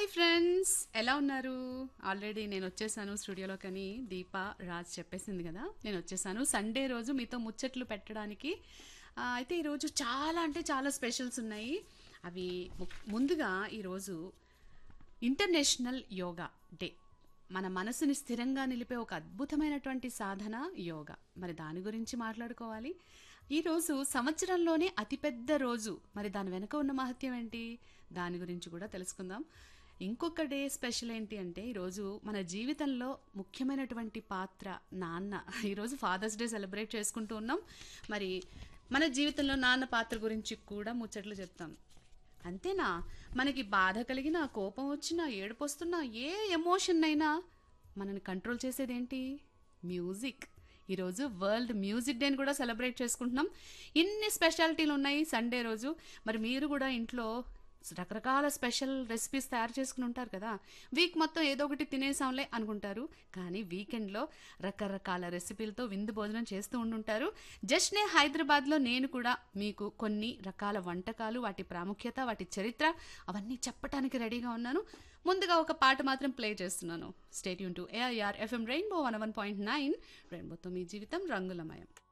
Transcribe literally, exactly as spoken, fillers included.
Hi friends, ఎలా ఉన్నారు? Already నేను వచ్చేసాను స్టూడియోలో, కానీ దీప రాజ్ చెప్పేసింది కదా, నేను వచ్చేసాను సండే రోజు మీతో ముచ్చట్లు పెట్టడానికి. ఆ, అయితే ఈరోజు చాలా అంటే చాలా స్పెషల్స్ ఉన్నాయి. అవి ము- ముందుగా ఈరోజు ఇంటర్నేషనల్ యోగా డే. మన మనసుని స్థిరంగా నిలిపే ఒక అద్భుతమైనటువంటి సాధన యోగా. మరి దాని గురించి మాట్లాడుకోవాలి. ఈరోజు సంవత్సరంలోనే అతిపెద్ద రోజు. మరి దాని వెనుక ఉన్న మహత్యం ఏంటి, దాని గురించి కూడా తెలుసుకుందాం. ఇంకొక డే స్పెషల్ ఏంటి అంటే, ఈరోజు మన జీవితంలో ముఖ్యమైనటువంటి పాత్ర నాన్న. ఈరోజు ఫాదర్స్ డే సెలబ్రేట్ చేసుకుంటూ ఉన్నాం. మరి మన జీవితంలో నాన్న పాత్ర గురించి కూడా ముచ్చట్లు చెప్తాం. అంతేనా, మనకి బాధ కలిగినా, కోపం వచ్చినా, ఏడుపు వస్తున్నా, ఏ ఎమోషన్ అయినా మనని కంట్రోల్ చేసేదేంటి? మ్యూజిక్. ఈరోజు వరల్డ్ మ్యూజిక్ డేని కూడా సెలబ్రేట్ చేసుకుంటున్నాం. ఇన్ని స్పెషాలిటీలు ఉన్నాయి సండే రోజు. మరి మీరు కూడా ఇంట్లో రకరకాల స్పెషల్ రెసిపీస్ తయారు చేసుకుని ఉంటారు కదా. వీక్ మొత్తం ఏదో ఒకటి తినేసాంలే అనుకుంటారు, కానీ వీకెండ్లో రకరకాల రెసిపీలతో విందు భోజనం చేస్తూ ఉండుంటారు. జస్ట్నే హైదరాబాద్లో నేను కూడా మీకు కొన్ని రకాల వంటకాలు, వాటి ప్రాముఖ్యత, వాటి చరిత్ర అవన్నీ చెప్పడానికి రెడీగా ఉన్నాను. ముందుగా ఒక పాట మాత్రం ప్లే చేస్తున్నాను. Stay tune to AIR FM rainbow one one point nine. రెయిన్బోతో మీ జీవితం రంగులమయం.